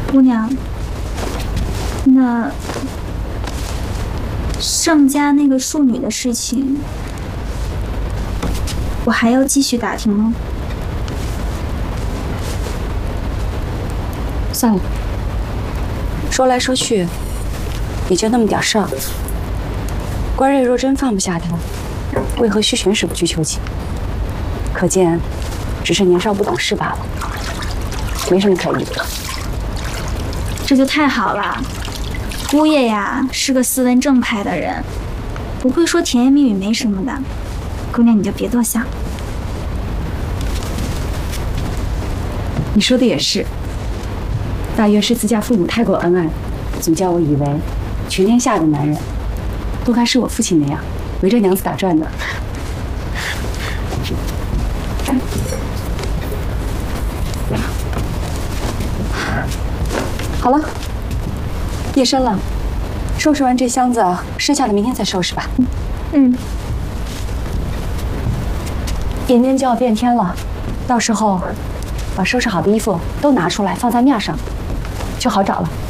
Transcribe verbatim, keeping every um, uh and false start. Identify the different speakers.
Speaker 1: 姑娘，那盛家那个庶女的事情，我还要继续打听吗？
Speaker 2: 算了，说来说去，也就那么点事儿。关瑞若真放不下他，为何需选手去求情？可见，只是年少不懂事罢了，没什么可疑的。
Speaker 1: 这就太好了，姑爷呀是个斯文正派的人，不会说甜言蜜语没什么的。姑娘你就别多想。
Speaker 2: 你说的也是。大约是自家父母太过恩爱，总叫我以为全天下的男人都该是我父亲那样围着娘子打转的。好了，夜深了，收拾完这箱子，剩下的明天再收拾吧。
Speaker 1: 嗯。
Speaker 2: 眼间就要变天了，到时候把收拾好的衣服都拿出来放在面上，就好找了。